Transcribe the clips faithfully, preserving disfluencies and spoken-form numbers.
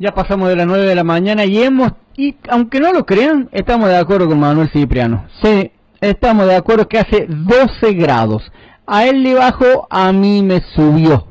Ya pasamos de las nueve de la mañana y hemos, y aunque no lo crean, estamos de acuerdo con Manuel Cipriano. Sí, estamos de acuerdo que hace doce grados. A él le bajó, a mí me subió.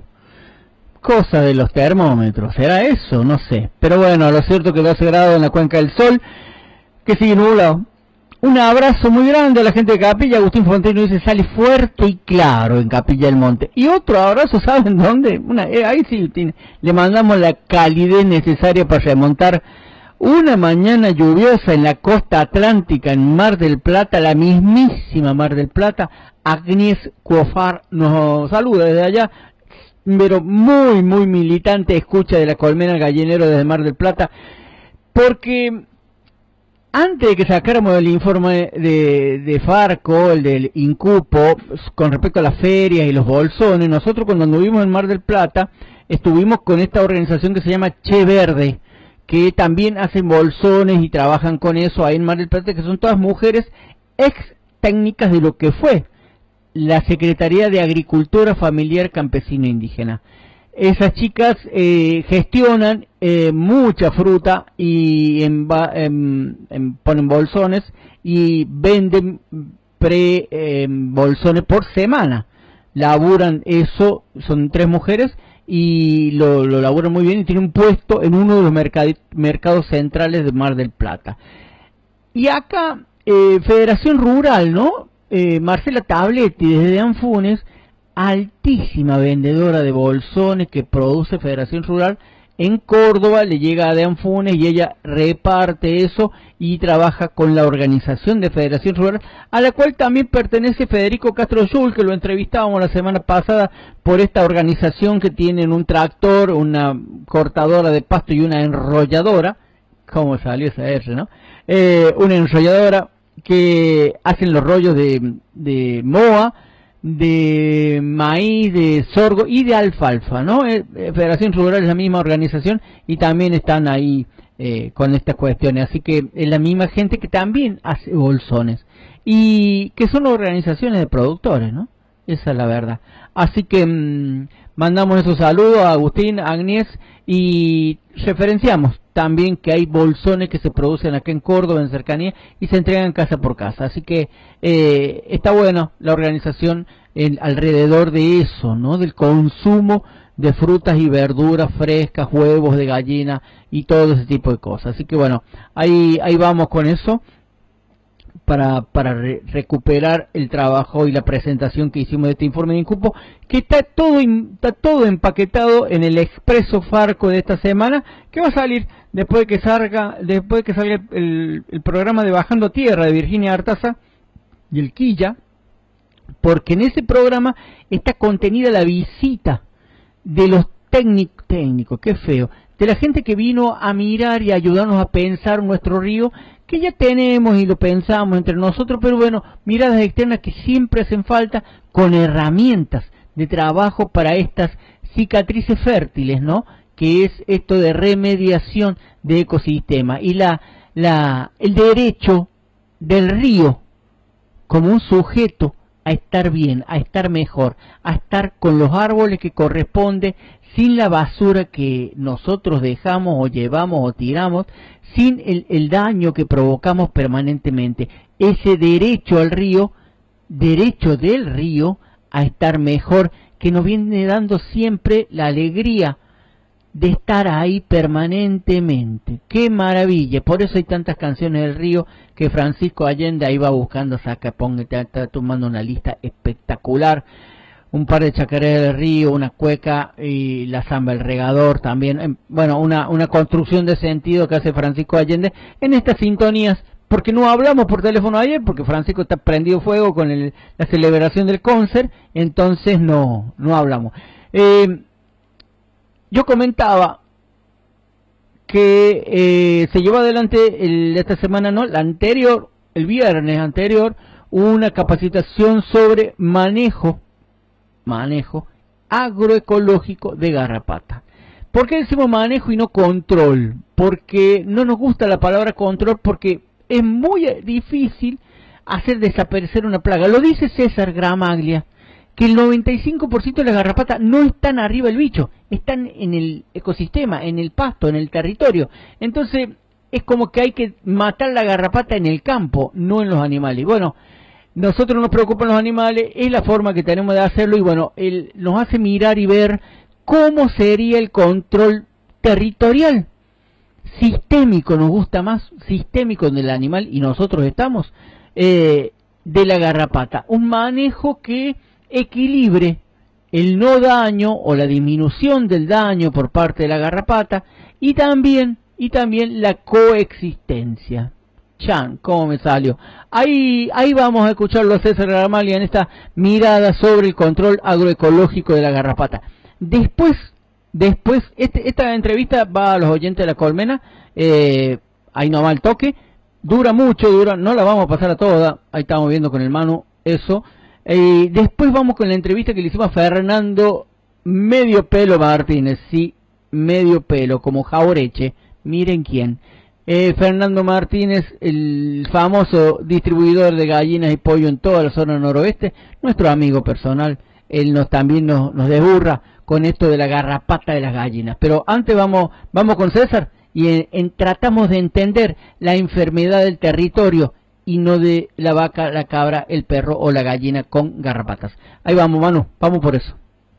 Cosa de los termómetros, ¿será eso? No sé. Pero bueno, lo cierto que doce grados en la Cuenca del Sol, que sigue nublado. Un abrazo muy grande a la gente de Capilla. Agustín Fonteno dice, sale fuerte y claro en Capilla del Monte. Y otro abrazo, ¿saben dónde? Una, eh, ahí sí tiene, le mandamos la calidez necesaria para remontar una mañana lluviosa en la costa atlántica, en Mar del Plata, la mismísima Mar del Plata. Agniés Cuofar nos saluda desde allá, pero muy, muy militante, escucha de la Colmena al Gallinero desde Mar del Plata, porque antes de que sacáramos el informe de, de Farco, el del Incupo, con respecto a las ferias y los bolsones, nosotros cuando anduvimos en Mar del Plata, estuvimos con esta organización que se llama Che Verde, que también hacen bolsones y trabajan con eso ahí en Mar del Plata, que son todas mujeres ex técnicas de lo que fue la Secretaría de Agricultura Familiar Campesina Indígena. Esas chicas eh, gestionan eh, mucha fruta y en, en, en, ponen bolsones y venden pre eh, bolsones por semana. Laburan eso, son tres mujeres y lo, lo laburan muy bien y tienen un puesto en uno de los mercad, mercados centrales de Mar del Plata. Y acá, eh, Federación Rural, ¿no? Eh, Marcela Tabletti desde Anfunes, altísima vendedora de bolsones que produce Federación Rural en Córdoba, le llega de Anfunes y ella reparte eso y trabaja con la organización de Federación Rural, a la cual también pertenece Federico Castro Yul, que lo entrevistábamos la semana pasada por esta organización que tienen un tractor, una cortadora de pasto y una enrolladora. ¿Cómo salió esa R, no? Eh, una enrolladora que hacen los rollos de, de moa, de maíz, de sorgo y de alfalfa, ¿no? Eh, Federación Rural es la misma organización y también están ahí eh, con estas cuestiones, así que es la misma gente que también hace bolsones y que son organizaciones de productores, ¿no? Esa es la verdad. Así que mmm, mandamos esos saludos a Agustín, a Agniés y referenciamos también que hay bolsones que se producen acá en Córdoba, en cercanía, y se entregan casa por casa. Así que eh, está bueno la organización en, alrededor de eso, ¿no? Del consumo de frutas y verduras frescas, huevos de gallina y todo ese tipo de cosas. Así que bueno, ahí, ahí vamos con eso para, para re recuperar el trabajo y la presentación que hicimos de este informe de Incupo, que está todo, está todo empaquetado en el Expreso Farco de esta semana, que va a salir después de que salga, después de que salga el, el programa de Bajando Tierra de Virginia Artaza y el Quilla, porque en ese programa está contenida la visita de los técnicos, técnicos, qué feo, de la gente que vino a mirar y ayudarnos a pensar nuestro río, que ya tenemos y lo pensamos entre nosotros, pero bueno, miradas externas que siempre hacen falta con herramientas de trabajo para estas cicatrices fértiles, ¿no? Que es esto de remediación de ecosistema y la, la, el derecho del río como un sujeto a estar bien, a estar mejor, a estar con los árboles que corresponde, sin la basura que nosotros dejamos o llevamos o tiramos, sin el, el daño que provocamos permanentemente. Ese derecho al río, derecho del río a estar mejor, que nos viene dando siempre la alegría de estar ahí permanentemente. ¡Qué maravilla! Por eso hay tantas canciones del río que Francisco Allende ahí va buscando, saca, ponga, está, está tomando una lista espectacular. Un par de chacareras del río, una cueca y la zamba, el regador también. Bueno, una, una construcción de sentido que hace Francisco Allende en estas sintonías, porque no hablamos por teléfono ayer, porque Francisco está prendido fuego con el, la celebración del concert, entonces no, no hablamos. Eh, yo comentaba que eh, se llevó adelante el, esta semana, no, la anterior, el viernes anterior, una capacitación sobre manejo manejo agroecológico de garrapata. ¿Por qué decimos manejo y no control? Porque no nos gusta la palabra control, porque es muy difícil hacer desaparecer una plaga. Lo dice César Gramaglia, que el noventa y cinco por ciento de las garrapatas no están arriba del bicho, están en el ecosistema, en el pasto, en el territorio. Entonces, es como que hay que matar la garrapata en el campo, no en los animales. Y bueno, nosotros nos preocupan los animales, es la forma que tenemos de hacerlo, y bueno, él nos hace mirar y ver cómo sería el control territorial, sistémico, nos gusta más, sistémico del animal, y nosotros estamos, eh, de la garrapata. Un manejo que equilibre el no daño o la disminución del daño por parte de la garrapata, y también, y también la coexistencia. Chan, ¿cómo me salió? Ahí, ahí vamos a escucharlo a César Garamalia en esta mirada sobre el control agroecológico de la garrapata. Después, después, este, esta entrevista va a los oyentes de la colmena, eh, ahí no va el toque, dura mucho, dura, no la vamos a pasar a toda, ahí estamos viendo con el Manu eso. Eh, después vamos con la entrevista que le hicimos a Fernando Medio Pelo Martínez, sí, Medio Pelo, como Jaureche, miren quién. Eh, Fernando Martínez, el famoso distribuidor de gallinas y pollo en toda la zona noroeste, nuestro amigo personal, él nos también nos, nos desburra con esto de la garrapata de las gallinas. Pero antes vamos, vamos con César y en, en, tratamos de entender la enfermedad del territorio y no de la vaca, la cabra, el perro o la gallina con garrapatas. Ahí vamos, Manu, vamos por eso.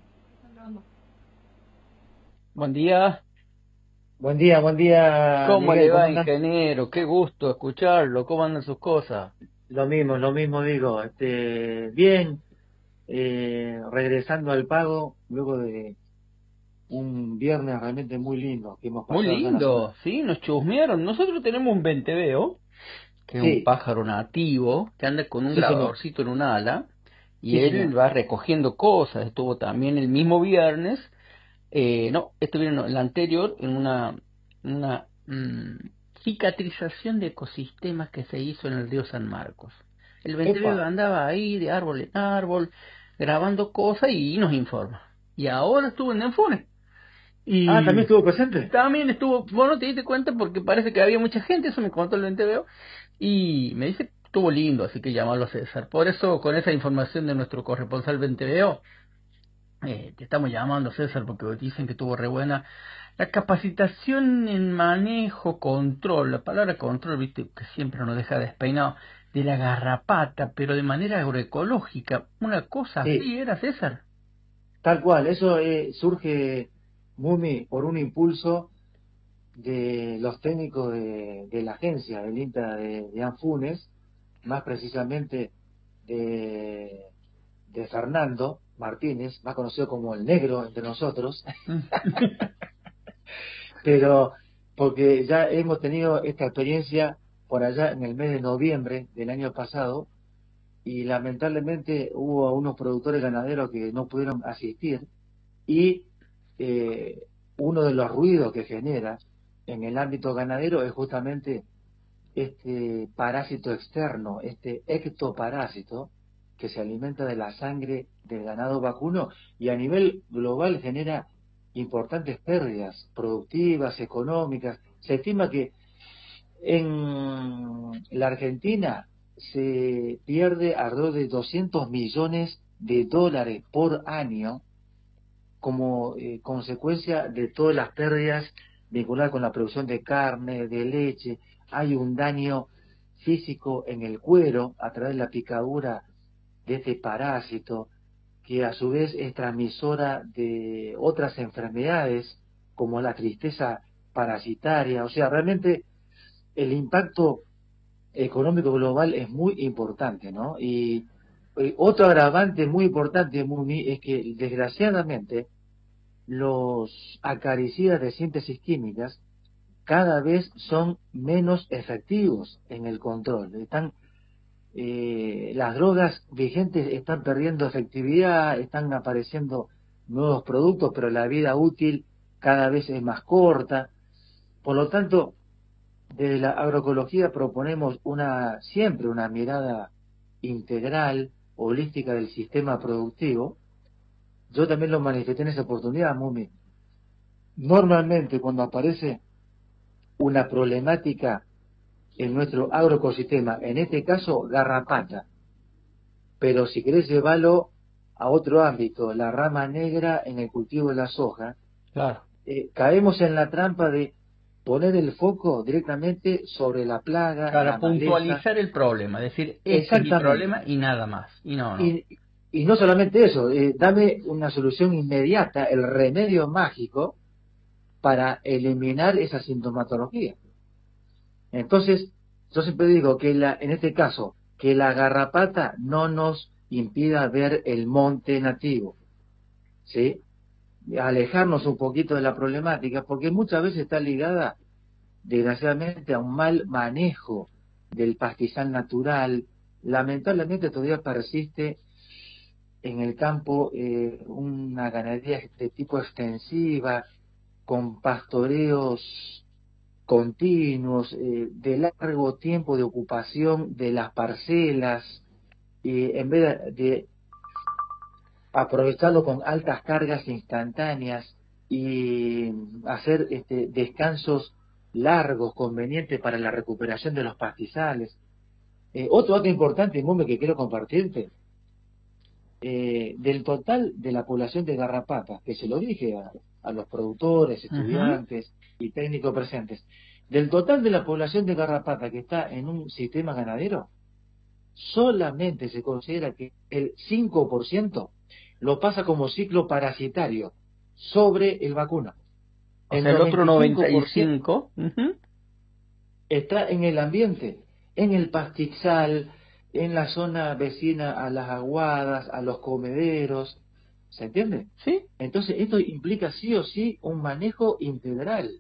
Buen día. Buen día, buen día. ¿Cómo Miguel, le va, ¿cómo ingeniero? Qué gusto escucharlo. ¿Cómo andan sus cosas? Lo mismo, lo mismo digo. Este, bien, eh, regresando al pago luego de un viernes realmente muy lindo que hemos pasado. Muy lindo, sí, nos chusmearon. Nosotros tenemos un venteveo, que es sí. un pájaro nativo, que anda con un sí, grabadorcito en un ala, y sí, él señor. va recogiendo cosas. Estuvo también el mismo viernes. Eh, no, este viernes no, el anterior, en una, una mmm, cicatrización de ecosistemas que se hizo en el río San Marcos. El venteveo andaba ahí de árbol en árbol, grabando cosas y nos informa. Y ahora estuvo en Enfunes. Y ah, ¿también estuvo presente? También estuvo, bueno, te diste cuenta porque parece que había mucha gente, eso me contó el venteveo, y me dice que estuvo lindo, así que llamarlo a César. Por eso, con esa información de nuestro corresponsal venteveo, Eh, te estamos llamando, César, porque dicen que tuvo re buena la capacitación en manejo, control, la palabra control, viste, que siempre nos deja despeinado, de la garrapata, pero de manera agroecológica, una cosa sí. así era, César. Tal cual, eso eh, surge, Mumi, por un impulso de los técnicos de, de la agencia, del INTA de, de Anfunes, más precisamente de, de Fernando Martínez, más conocido como el negro entre nosotros, pero porque ya hemos tenido esta experiencia por allá en el mes de noviembre del año pasado, y lamentablemente hubo unos productores ganaderos que no pudieron asistir, y eh, uno de los ruidos que genera en el ámbito ganadero es justamente este parásito externo, este ectoparásito, que se alimenta de la sangre del ganado vacuno y a nivel global genera importantes pérdidas productivas, económicas. Se estima que en la Argentina se pierde alrededor de doscientos millones de dólares por año como eh, consecuencia de todas las pérdidas vinculadas con la producción de carne, de leche. Hay un daño físico en el cuero a través de la picadura de este parásito, que a su vez es transmisora de otras enfermedades como la tristeza parasitaria. O sea, realmente el impacto económico global es muy importante, ¿no? Y eh, otro agravante muy importante, Mumi, es que desgraciadamente los acaricidas de síntesis químicas cada vez son menos efectivos en el control. Están Eh, las drogas vigentes están perdiendo efectividad, están apareciendo nuevos productos, pero la vida útil cada vez es más corta. Por lo tanto, desde la agroecología proponemos una siempre una mirada integral, holística del sistema productivo. Yo también lo manifesté en esa oportunidad, Mumi. Normalmente cuando aparece una problemática en nuestro agroecosistema, en este caso garrapata, pero si querés llevarlo a otro ámbito, la rama negra en el cultivo de la soja, Claro. Eh, caemos en la trampa de poner el foco directamente sobre la plaga, Para la maleza. puntualizar el problema, decir, este es mi problema y nada más. Y no, no. Y, y no solamente eso, eh, dame una solución inmediata, el remedio mágico para eliminar esa sintomatología. Entonces, yo siempre digo que la, en este caso, que la garrapata no nos impida ver el monte nativo, ¿sí? Alejarnos un poquito de la problemática, porque muchas veces está ligada, desgraciadamente, a un mal manejo del pastizal natural. Lamentablemente todavía persiste en el campo eh, una ganadería de tipo extensiva, con pastoreos continuos, eh, de largo tiempo de ocupación de las parcelas, y en vez de, de aprovecharlo con altas cargas instantáneas y hacer este, descansos largos, convenientes para la recuperación de los pastizales. Eh, otro dato importante, Mume, que quiero compartirte, eh, del total de la población de garrapatas, que se lo dije a, a los productores, estudiantes uh-huh. y técnicos presentes, del total de la población de garrapata que está en un sistema ganadero, solamente se considera que el cinco por ciento lo pasa como ciclo parasitario sobre el vacuno. O sea, el, el otro noventa y cinco por ciento uh-huh. está en el ambiente, en el pastizal, en la zona vecina a las aguadas, a los comederos, ¿se entiende? Sí. Entonces esto implica sí o sí un manejo integral,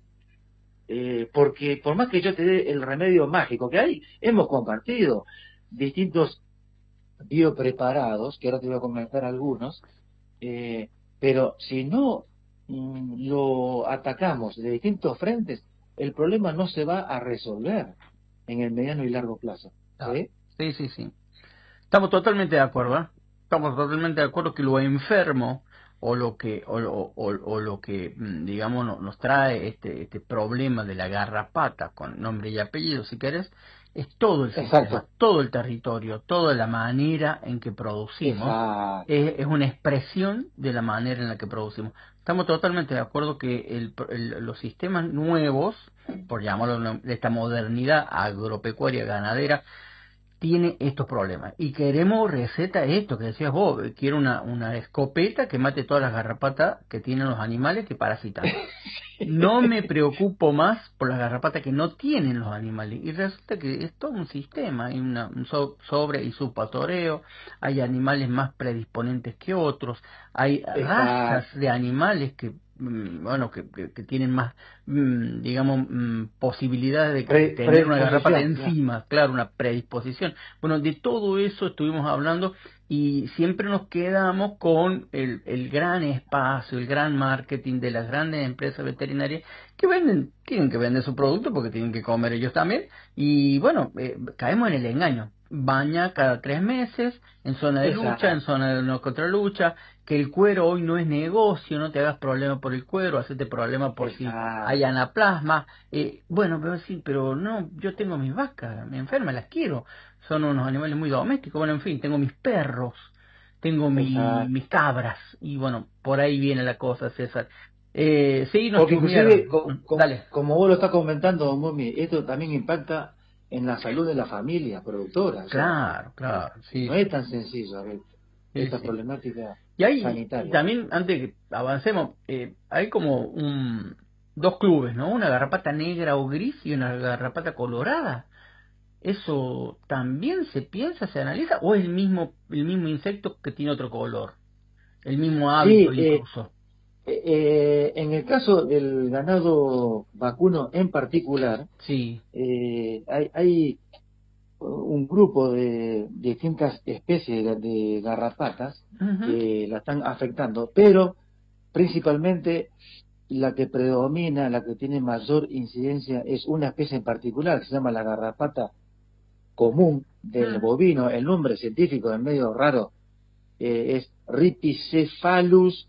eh, porque por más que yo te dé el remedio mágico, que ahí hemos compartido distintos biopreparados, que ahora te voy a comentar algunos, eh, pero si no mm, lo atacamos de distintos frentes, el problema no se va a resolver en el mediano y largo plazo. ¿Sí? Sí, sí, sí. Estamos totalmente de acuerdo, ¿eh? Estamos totalmente de acuerdo que lo enfermo o lo que o, o, o, o lo que digamos nos trae este este problema de la garrapata con nombre y apellido, si querés, es todo el sistema, Exacto. todo el territorio, toda la manera en que producimos, es, es una expresión de la manera en la que producimos. Estamos totalmente de acuerdo que el, el, los sistemas nuevos, por llamarlo de esta modernidad agropecuaria ganadera, tiene estos problemas. Y queremos receta esto que decías vos, quiero una, una escopeta que mate todas las garrapatas que tienen los animales que parasitan. No me preocupo más por las garrapatas que no tienen los animales. Y resulta que es todo un sistema, hay una, un so, sobre y subpastoreo, hay animales más predisponentes que otros, hay Exacto. razas de animales que bueno, que, que, que tienen más, mmm, digamos, mmm, posibilidades de Pre, tener una garrapata encima, claro, una predisposición. Bueno, de todo eso estuvimos hablando y siempre nos quedamos con el, el gran espacio, el gran marketing de las grandes empresas veterinarias que venden, tienen que vender su producto porque tienen que comer ellos también y bueno, eh, caemos en el engaño. Baña cada tres meses, en zona de Exacto. lucha, en zona de no contralucha, que el cuero hoy no es negocio, no te hagas problema por el cuero, hacete problema por Exacto. si hay anaplasma. Eh, bueno, pero sí, pero no, yo tengo mis vacas, me enferman, las quiero, son unos animales muy domésticos, bueno, en fin, tengo mis perros, tengo mi, mis cabras, y bueno, por ahí viene la cosa, César. Eh, sí, nos Porque inclusive, con, con, Dale. como vos lo estás comentando, Mumi, esto también impacta en la salud de la familia productora. Claro, o sea, claro. Sí. No es tan sencillo a ver, sí, esta sí. problemática y hay, sanitaria. Y también, antes que avancemos, eh, hay como un, dos clubes, ¿no? Una garrapata negra o gris y una garrapata colorada. ¿Eso también se piensa, se analiza? ¿O es el mismo, el mismo insecto que tiene otro color? El mismo hábito sí, incluso. Eh, Eh, en el caso del ganado vacuno en particular, sí. eh, hay, hay un grupo de distintas especies de, de garrapatas uh-huh. que la están afectando, pero principalmente la que predomina, la que tiene mayor incidencia es una especie en particular que se llama la garrapata común del uh-huh. bovino. El nombre científico es medio raro, eh, es Rhipicephalus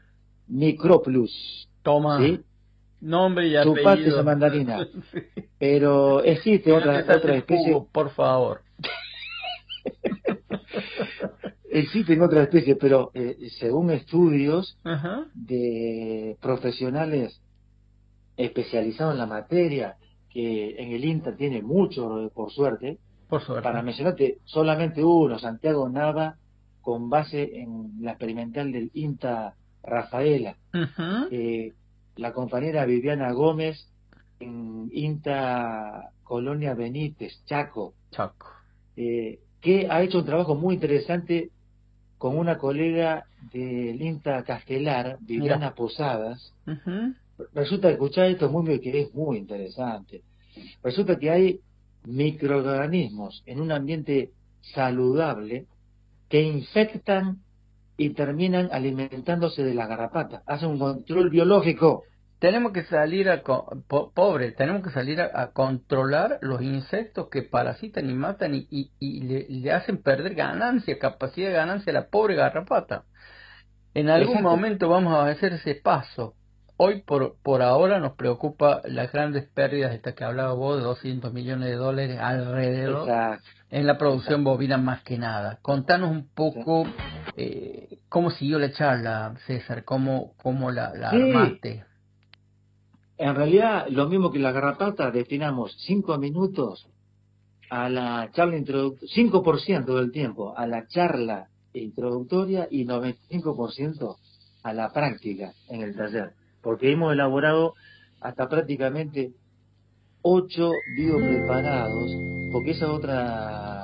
Microplus. Toma. ¿Sí? Nombre y apellido. Chupate esa mandarina. sí. Pero existe otra, otra especie. Jugo, por favor. existen otras especies, pero eh, según estudios Ajá. de profesionales especializados en la materia, que en el INTA tiene mucho, por suerte, Por suerte. para mencionarte solamente uno, Santiago Nava, con base en la experimental del INTA Rafaela, Ujú. eh, la compañera Viviana Gómez en INTA Colonia Benítez, Chaco, Chaco. eh, que ha hecho un trabajo muy interesante con una colega del INTA Castelar, Mira. Viviana Posadas. Ujú. Resulta, escuchar esto muy, que es muy interesante. Resulta que hay microorganismos en un ambiente saludable que infectan y terminan alimentándose de la garrapata. Hacen un control biológico. Tenemos que salir a, co- po- pobre, tenemos que salir a, a controlar los insectos que parasitan y matan y, y, y le, le hacen perder ganancia, capacidad de ganancia a la pobre garrapata. En algún Exacto. momento vamos a hacer ese paso. Hoy por, por ahora nos preocupa las grandes pérdidas, esta que hablaba vos, de doscientos millones de dólares alrededor Exacto. en la producción Exacto. bovina más que nada. Contanos un Sí. poco eh, cómo siguió la charla, César, cómo, cómo la, la Sí, armaste. en realidad, lo mismo que la garrapata, destinamos cinco minutos a la charla introductoria, cinco por ciento del tiempo a la charla introductoria y noventa y cinco por ciento a la práctica en el taller, porque hemos elaborado hasta prácticamente ocho biopreparados, porque esa es otra